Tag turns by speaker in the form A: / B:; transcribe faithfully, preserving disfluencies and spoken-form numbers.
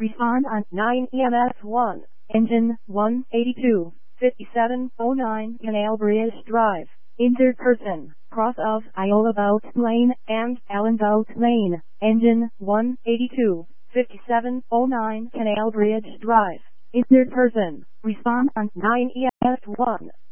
A: Respond on nine E M S one, engine one eighty-two, fifty-seven oh nine Canal Bridge Drive. Injured person, cross of Iola Bout Lane and Allen Bout Lane, engine one eighty-two, fifty-seven oh nine Canal Bridge Drive. Injured person, respond on nine E M S one.